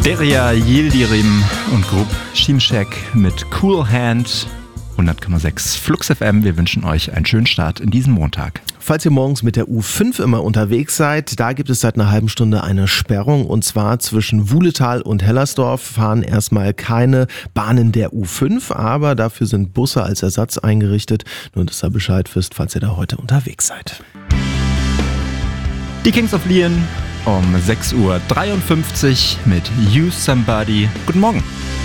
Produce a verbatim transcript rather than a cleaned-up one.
Derya Yildirim und Group Şimşek mit Cool Hand. hundert Komma sechs Flux F M. Wir wünschen euch einen schönen Start in diesen Montag. Falls ihr morgens mit der U fünf immer unterwegs seid, da gibt es seit einer halben Stunde eine Sperrung, und zwar zwischen Wuhletal und Hellersdorf fahren erstmal keine Bahnen der U fünf, aber dafür sind Busse als Ersatz eingerichtet. Nur, dass ihr Bescheid wisst, falls ihr da heute unterwegs seid. Die Kings of Leon um sechs Uhr dreiundfünfzig mit You Somebody. Guten Morgen.